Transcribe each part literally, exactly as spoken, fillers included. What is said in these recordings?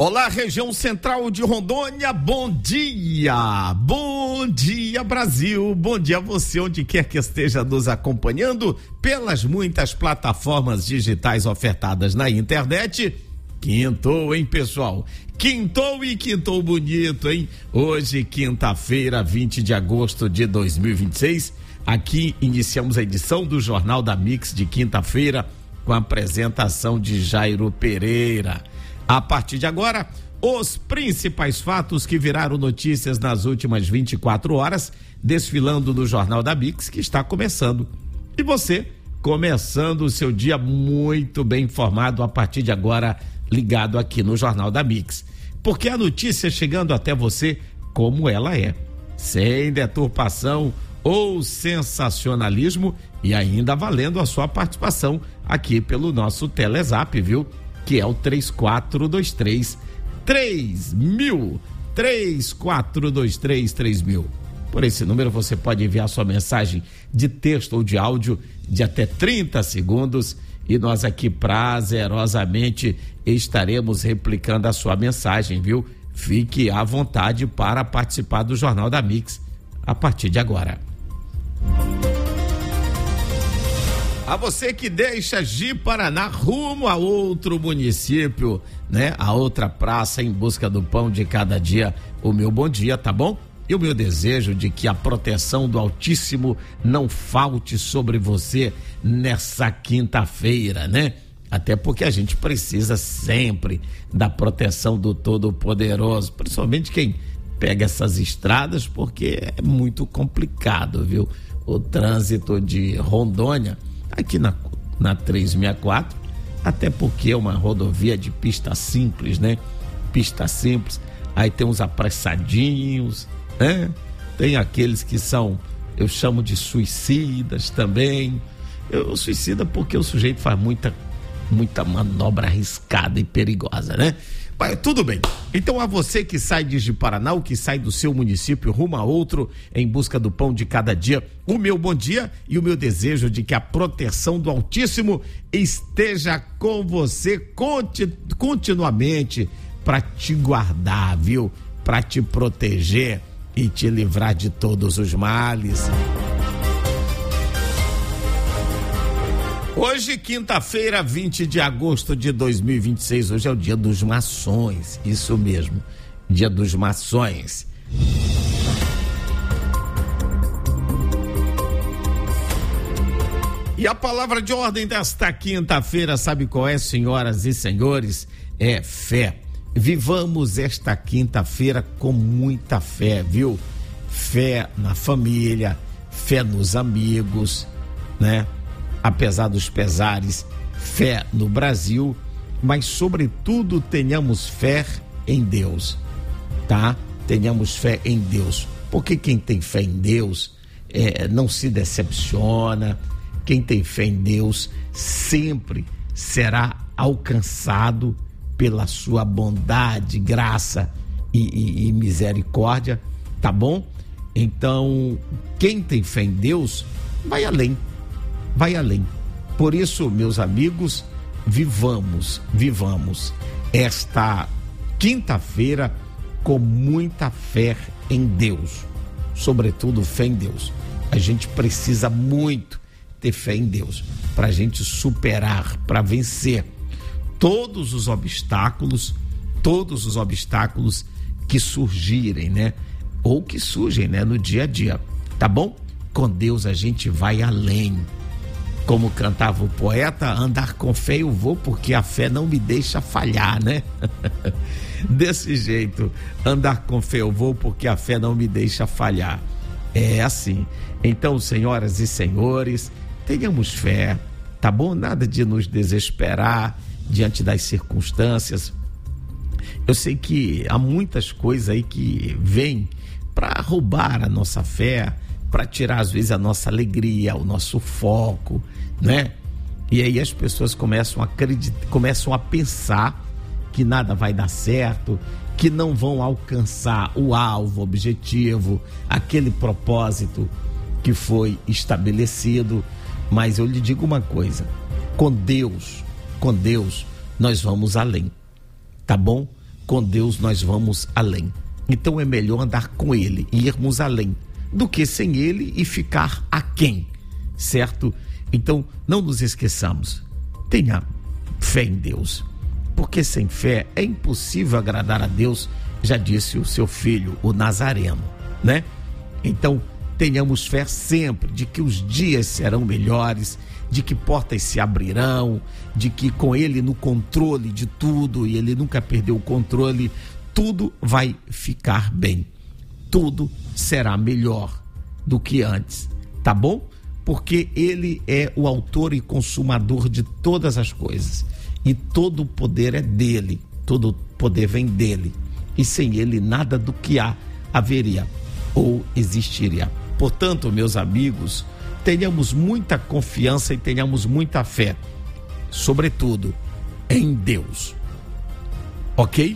Olá, região central de Rondônia, bom dia, bom dia Brasil, bom dia a você onde quer que esteja nos acompanhando pelas muitas plataformas digitais ofertadas na internet. Quintou, hein, pessoal? Quintou e quintou bonito, hein? Hoje, quinta-feira, vinte de agosto de dois mil e vinte e seis, aqui iniciamos a edição do Jornal da Mix de quinta-feira com a apresentação de Jairo Pereira. A partir de agora, os principais fatos que viraram notícias nas últimas vinte e quatro horas, desfilando no Jornal da Mix, que está começando. E você, começando o seu dia muito bem informado a partir de agora, ligado aqui no Jornal da Mix. Porque a notícia chegando até você como ela é, sem deturpação ou sensacionalismo e ainda valendo a sua participação aqui pelo nosso Telezap, viu? Que é o três quatro dois três, três mil, três quatro dois três, três mil. Por esse número você pode enviar sua mensagem de texto ou de áudio de até trinta segundos e nós aqui prazerosamente estaremos replicando a sua mensagem, viu? Fique à vontade para participar do Jornal da Mix a partir de agora. A você que deixa Ji-Paraná rumo a outro município, né? A outra praça em busca do pão de cada dia, o meu bom dia, tá bom? E o meu desejo de que a proteção do Altíssimo não falte sobre você nessa quinta-feira, né? Até porque a gente precisa sempre da proteção do Todo-Poderoso, principalmente quem pega essas estradas, porque é muito complicado, viu? O trânsito de Rondônia aqui na, na trezentos e sessenta e quatro, até porque é uma rodovia de pista simples, né? Pista simples, aí tem uns apressadinhos, né? Tem aqueles que são, eu chamo de suicidas também. Eu suicida porque o sujeito faz muita, muita manobra arriscada e perigosa, né? Mas tudo bem. Então a você que sai de Ji-Paraná, ou que sai do seu município rumo a outro em busca do pão de cada dia, o meu bom dia e o meu desejo de que a proteção do Altíssimo esteja com você conti- continuamente para te guardar, viu? Para te proteger e te livrar de todos os males. Hoje, quinta-feira, vinte de agosto de dois mil e vinte e seis, hoje é o dia dos maçons, isso mesmo, dia dos maçons. E a palavra de ordem desta quinta-feira, sabe qual é, senhoras e senhores? É fé. Vivamos esta quinta-feira com muita fé, viu? Fé na família, fé nos amigos, né? Apesar dos pesares, fé no Brasil, mas sobretudo tenhamos fé em Deus, tá? Tenhamos fé em Deus, porque quem tem fé em Deus é, não se decepciona, quem tem fé em Deus sempre será alcançado pela sua bondade, graça e, e, e misericórdia, tá bom? Então, quem tem fé em Deus vai além. Vai além. Por isso, meus amigos, vivamos, vivamos esta quinta-feira com muita fé em Deus, sobretudo fé em Deus. A gente precisa muito ter fé em Deus para a gente superar, para vencer todos os obstáculos, todos os obstáculos que surgirem, né? Ou que surgem, né? No dia a dia, tá bom? Com Deus a gente vai além. Como cantava o poeta, andar com fé eu vou porque a fé não me deixa falhar, né? Desse jeito, andar com fé eu vou porque a fé não me deixa falhar. É assim. Então, senhoras e senhores, tenhamos fé, tá bom? Nada de nos desesperar diante das circunstâncias. Eu sei que há muitas coisas aí que vêm para roubar a nossa fé, para tirar às vezes a nossa alegria, o nosso foco, né? E aí as pessoas começam a acreditar, começam a pensar que nada vai dar certo, que não vão alcançar o alvo, o objetivo, aquele propósito que foi estabelecido. Mas eu lhe digo uma coisa, com Deus, com Deus nós vamos além, tá bom? com Deus nós vamos além. Então é melhor andar com Ele e irmos além do que sem Ele e ficar aquém, certo? Então não nos esqueçamos, tenha fé em Deus, porque sem fé é impossível agradar a Deus, já disse o seu filho, o Nazareno, né? Então tenhamos fé sempre de que os dias serão melhores, de que portas se abrirão, de que com Ele no controle de tudo, e Ele nunca perdeu o controle, tudo vai ficar bem, tudo será melhor do que antes, tá bom? Porque Ele é o autor e consumador de todas as coisas, e todo o poder é dele, todo o poder vem dele, e sem Ele nada do que há haveria ou existiria. Portanto, meus amigos, tenhamos muita confiança e tenhamos muita fé, sobretudo em Deus, ok?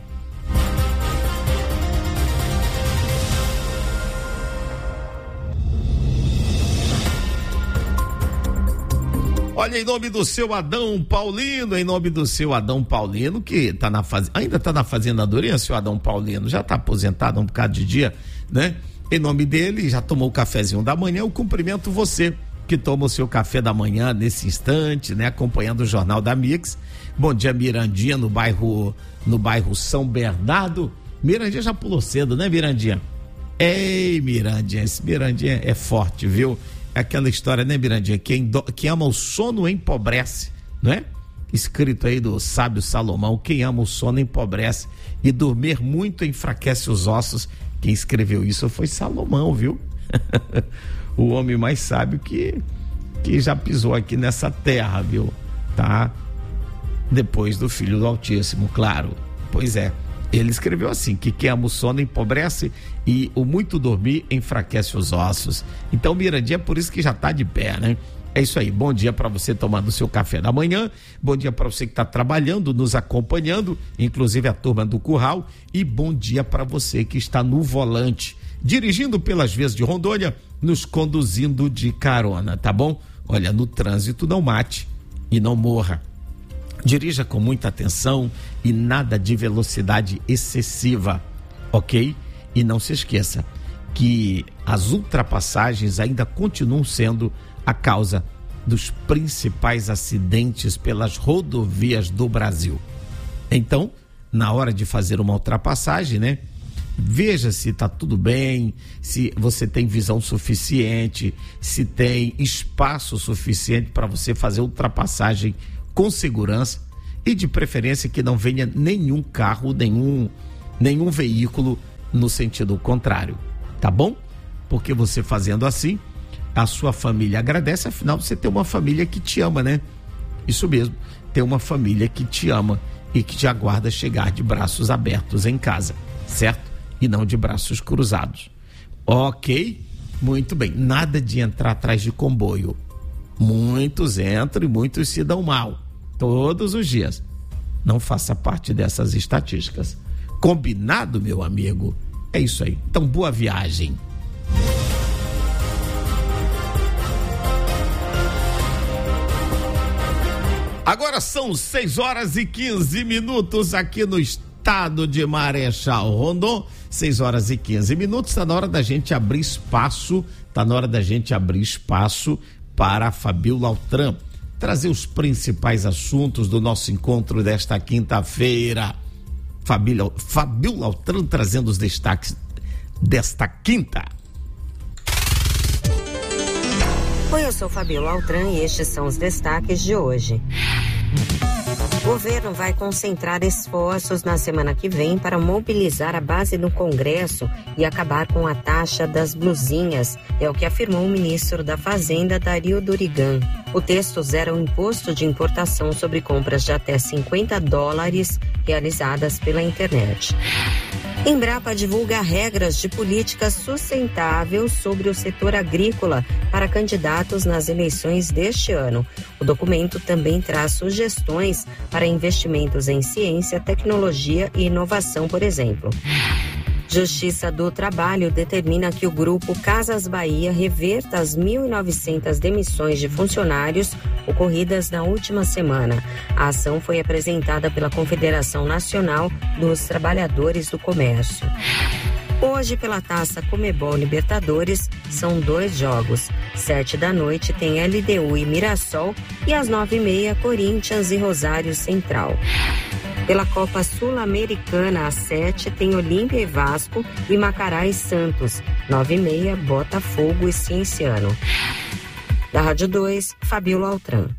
Olha, em nome do seu Adão Paulino, em nome do seu Adão Paulino, que tá na faz... ainda está na fazendadoria, seu Adão Paulino, já está aposentado há um bocado de dia, né? Em nome dele, já tomou o cafezinho da manhã, eu cumprimento você que toma o seu café da manhã nesse instante, né? Acompanhando o Jornal da Mix. Bom dia, Mirandinha, no bairro, no bairro São Bernardo. Mirandinha já pulou cedo, né, Mirandinha? Ei, Mirandinha, esse Mirandinha é forte, viu? É aquela história, né, Mirandinha? Quem, do, quem ama o sono empobrece, não é? Escrito aí do sábio Salomão, quem ama o sono empobrece e dormir muito enfraquece os ossos. Quem escreveu isso foi Salomão, viu? O homem mais sábio que, que já pisou aqui nessa terra, viu? Tá? Depois do Filho do Altíssimo, claro. Pois é, ele escreveu assim, que quem ama o sono empobrece e o muito dormir enfraquece os ossos. Então, Mirandinha, é por isso que já tá de pé, né? É isso aí, bom dia para você tomando o seu café da manhã, bom dia para você que está trabalhando, nos acompanhando, inclusive a turma do Curral, e bom dia para você que está no volante, dirigindo pelas vias de Rondônia, nos conduzindo de carona, tá bom? Olha, no trânsito não mate e não morra. Dirija com muita atenção e nada de velocidade excessiva, ok? E não se esqueça que as ultrapassagens ainda continuam sendo a causa dos principais acidentes pelas rodovias do Brasil. Então, na hora de fazer uma ultrapassagem, né? Veja se está tudo bem, se você tem visão suficiente, se tem espaço suficiente para você fazer ultrapassagem com segurança e de preferência que não venha nenhum carro, nenhum, nenhum veículo no sentido contrário, tá bom? Porque você fazendo assim, a sua família agradece, afinal você tem uma família que te ama, né? Isso mesmo, tem uma família que te ama e que te aguarda chegar de braços abertos em casa, certo? E não de braços cruzados. Ok? Muito bem, nada de entrar atrás de comboio. Muitos entram e muitos se dão mal, todos os dias. Não faça parte dessas estatísticas. Combinado, meu amigo? É isso aí. Então, boa viagem. Agora são seis horas e quinze minutos aqui no estado de Marechal Rondon. seis horas e quinze minutos. Está na hora da gente abrir espaço. Está na hora da gente abrir espaço para a Fabiola Altran trazer os principais assuntos do nosso encontro desta quinta-feira. Fabiola Altran trazendo os destaques desta quinta. Oi, eu sou Fabiola Altran e estes são os destaques de hoje. O governo vai concentrar esforços na semana que vem para mobilizar a base no Congresso e acabar com a taxa das blusinhas, é o que afirmou o ministro da Fazenda, Dario Durigan. O texto zera o imposto de importação sobre compras de até cinquenta dólares realizadas pela internet. Embrapa divulga regras de política sustentável sobre o setor agrícola para candidatos nas eleições deste ano. O documento também traz sugestões para investimentos em ciência, tecnologia e inovação, por exemplo. Justiça do Trabalho determina que o grupo Casas Bahia reverta as mil e novecentas demissões de funcionários ocorridas na última semana. A ação foi apresentada pela Confederação Nacional dos Trabalhadores do Comércio. Hoje, pela Taça Comebol Libertadores, são dois jogos. Sete da noite tem L D U e Mirassol e às nove e meia, Corinthians e Rosário Central. Pela Copa Sul-Americana, às sete, tem Olímpia e Vasco e Macará e Santos. Nove e meia, Botafogo e Cienciano. Da Rádio dois, Fabíola Altran.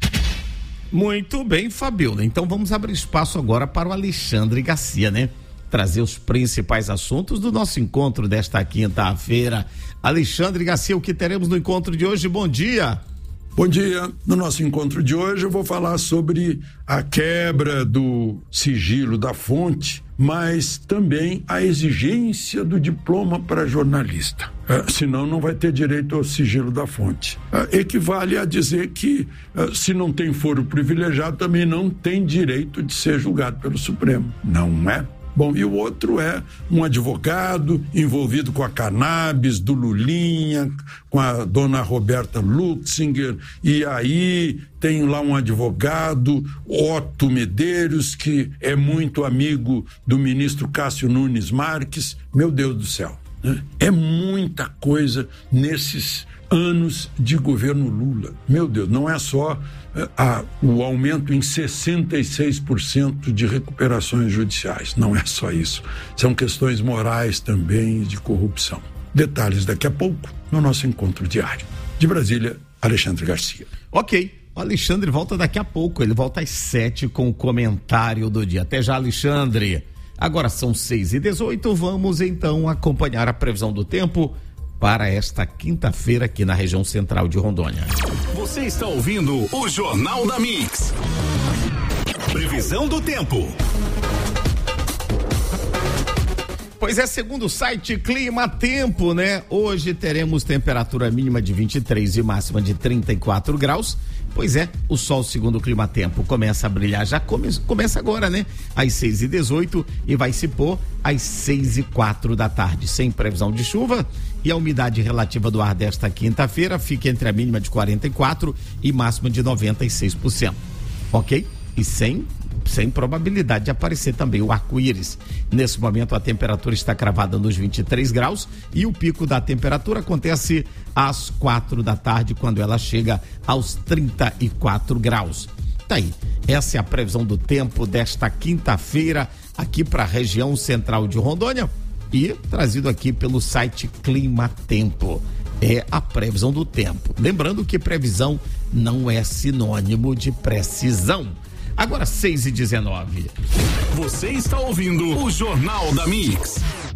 Muito bem, Fabíola. Então vamos abrir espaço agora para o Alexandre Garcia, né? Trazer os principais assuntos do nosso encontro desta quinta-feira. Alexandre Garcia, o que teremos no encontro de hoje? Bom dia. Bom dia. No nosso encontro de hoje eu vou falar sobre a quebra do sigilo da fonte, mas também a exigência do diploma para jornalista. Uh, senão não vai ter direito ao sigilo da fonte. Uh, equivale a dizer que uh, se não tem foro privilegiado também não tem direito de ser julgado pelo Supremo. Não é? Bom, e o outro é um advogado envolvido com a cannabis do Lulinha, com a dona Roberta Luxinger, e aí tem lá um advogado, Otto Medeiros, que é muito amigo do ministro Cássio Nunes Marques. Meu Deus do céu, né? É muita coisa nesses anos de governo Lula. Meu Deus, não é só a, o aumento em sessenta e seis por cento de recuperações judiciais, não é só isso. São questões morais também de corrupção. Detalhes daqui a pouco no nosso encontro diário. De Brasília, Alexandre Garcia. Ok, o Alexandre volta daqui a pouco, ele volta às sete com o comentário do dia. Até já, Alexandre. Agora são seis e dezoito, vamos então acompanhar a previsão do tempo para esta quinta-feira aqui na região central de Rondônia. Você está ouvindo o Jornal da Mix. Previsão do tempo. Pois é, segundo o site Clima Tempo, né? Hoje teremos temperatura mínima de vinte e três e máxima de trinta e quatro graus. Pois é, o sol, segundo o Clima Tempo, começa a brilhar, já come, começa agora, né? Às seis e dezoito e vai se pôr às seis e quatro da tarde, sem previsão de chuva. E a umidade relativa do ar desta quinta-feira fica entre a mínima de quarenta e quatro e máxima de noventa e seis por cento. Ok? E sem, sem probabilidade de aparecer também o arco-íris. Nesse momento a temperatura está cravada nos vinte e três graus e o pico da temperatura acontece às quatro da tarde, quando ela chega aos trinta e quatro graus. Tá aí, essa é a previsão do tempo desta quinta-feira aqui para a região central de Rondônia e trazido aqui pelo site Clima Tempo. É a previsão do tempo. Lembrando que previsão não é sinônimo de precisão. Agora seis e dezenove. Você está ouvindo o Jornal da Mix.